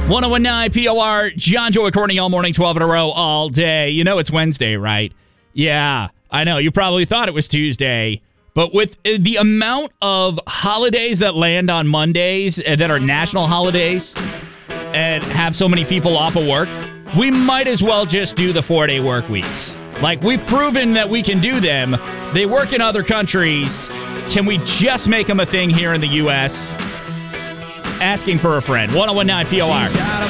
1019 POR, John Joey Courtney all morning, 12 in a row, all day. You know it's Wednesday, right? Yeah, I know. You probably thought it was Tuesday. But with the amount of holidays that land on Mondays that are national holidays and have so many people off of work, we might as well just do the 4-day work weeks. Like, we've proven that we can do them. They work in other countries. Can we just make them a thing here in the U.S.? Asking for a friend. 1019 POR.